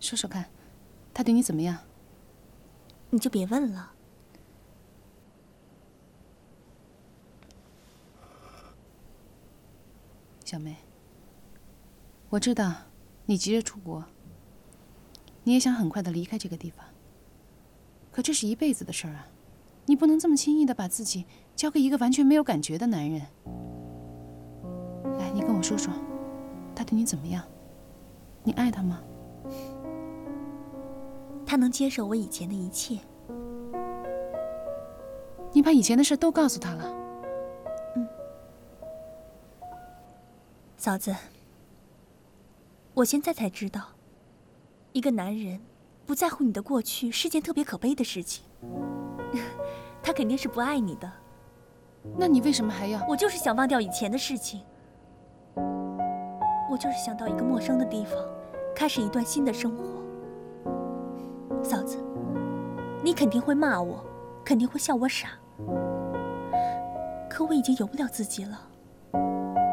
说说看，他对你怎么样？ 你就别问了。 小梅，我知道你急着出国，你也想很快的离开这个地方。可这是一辈子的事儿啊，你不能这么轻易的把自己交给一个完全没有感觉的男人。来，你跟我说说，他对你怎么样？你爱他吗？ 他能接受我以前的一切。 你把以前的事都告诉他了？ 嫂子，我现在才知道，一个男人不在乎你的过去是件特别可悲的事情。他肯定是不爱你的。 那你为什么还要？ 我就是想忘掉以前的事情。我就是想到一个陌生的地方，开始一段新的生活。嫂子，你肯定会骂我，肯定会笑我傻，可我已经由不了自己了。